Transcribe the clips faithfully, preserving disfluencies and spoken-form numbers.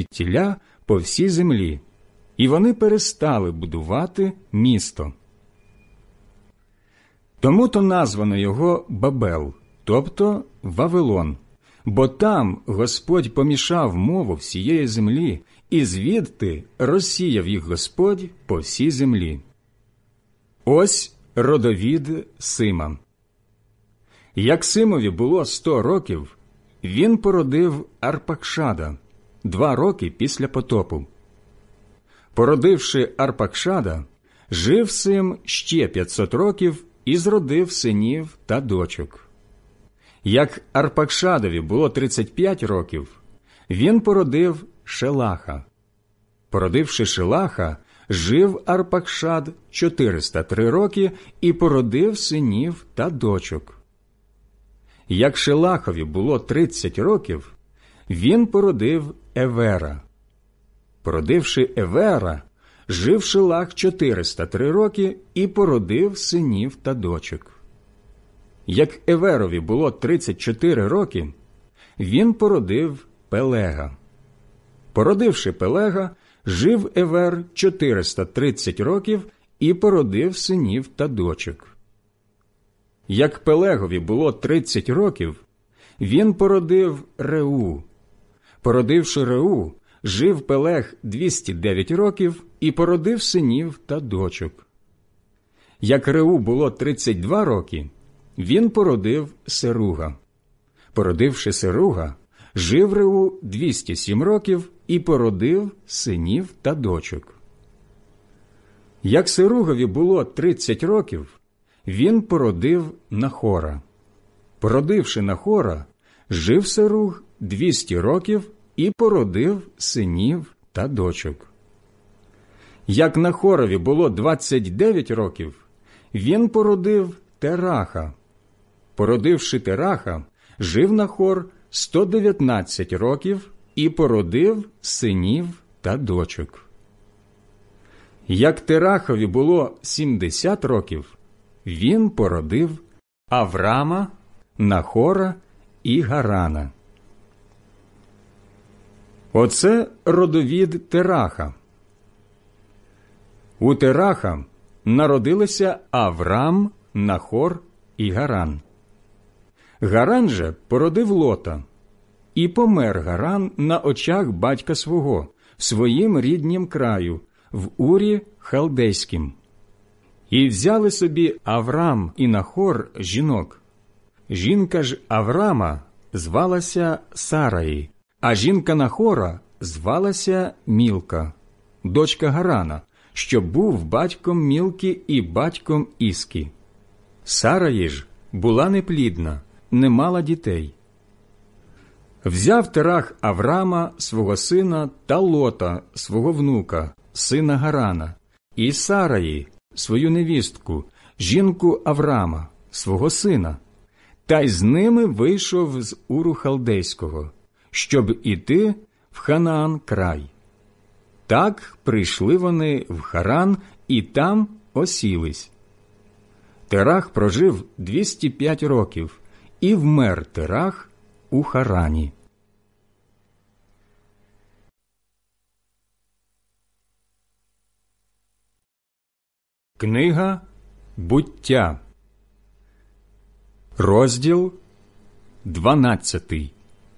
звідтіля по всій землі, і вони перестали будувати місто. Тому-то названо його Бабел, тобто Вавилон, бо там Господь помішав мову всієї землі, і звідти розсіяв їх Господь по всій землі. Ось родовід Сима. Як Симові було сто років, він породив Арпакшада, два роки після потопу. Породивши Арпакшада, жив Сим ще п'ятсот років і зродив синів та дочок. Як Арпакшадові було тридцять п'ять років, він породив Шелаха. Породивши Шелаха, жив Арпакшад чотириста три роки і породив синів та дочок. Як Шелахові було тридцять років, він породив Евера. Породивши Евера, жив Шелах чотириста три роки і породив синів та дочок. Як Еверові було тридцять чотири роки, він породив Пелега. Породивши Пелега, жив Евер чотириста тридцять років і породив синів та дочок. Як Пелегові було тридцять років, він породив Реу. Породивши Реу, жив Пелег двісті дев'ять років і породив синів та дочок. Як Реу було тридцять два роки, він породив Серуга. Породивши Серуга, жив Реу двісті сім років і породив синів та дочок. Як Серугові було тридцять років, він породив Нахора. Породивши Нахора, жив Серуг двісті років і породив синів та дочок. Як Нахорові було двадцять дев'ять років, він породив Тераха. Породивши Тераха, жив Нахор сто дев'ятнадцять років і породив синів та дочок. Як Терахові було сімдесят років, він породив Аврама, Нахора і Гарана. Оце родовід Тераха. У Тераха народилися Аврам, Нахор і Гаран. Гаран же породив Лота, і помер Гаран на очах батька свого, в своїм ріднім краю, в Урі Халдейськім. І взяли собі Аврам і Нахор жінок. Жінка ж Аврама звалася Сараї, а жінка Нахора звалася Мілка, дочка Гарана, що був батьком Мілки і батьком Іскі. Сараї ж була неплідна, не мала дітей. Взяв Терах Аврама, свого сина, та Лота, свого внука, сина Гарана, і Сараї, свою невістку, жінку Аврама, свого сина, та й з ними вийшов з Уру Халдейського, щоб іти в Ханаан край. Так прийшли вони в Харан і там осілись. Терах прожив двісті п'ять років, і вмер Терах у Харані. Книга Буття, розділ дванадцятий.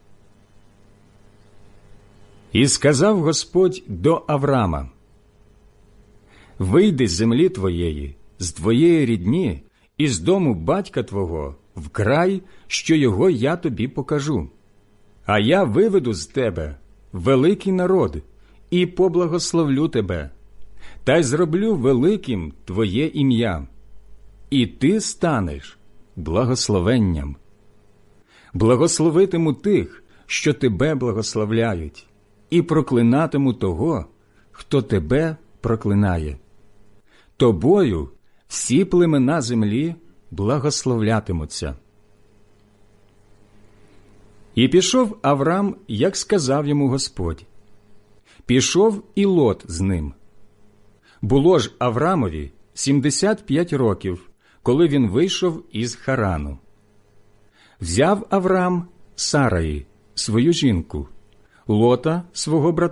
І сказав Господь до Аврама: «Вийди з землі твоєї, з твоєї рідні і з дому батька твого в край, що його я тобі покажу. А я виведу з тебе великий народ і поблагословлю тебе, та й зроблю великим твоє ім'я, і ти станеш благословенням. Благословитиму тих, що тебе благословляють, і проклинатиму того, хто тебе проклинає. Тобою всі племена землі благословлятимуться». І пішов Аврам, як сказав йому Господь. Пішов і Лот з ним. Було ж Аврамові сімдесят п'ять років, коли він вийшов із Харану. Взяв Аврам Сараї, свою жінку, Лота, свого брата,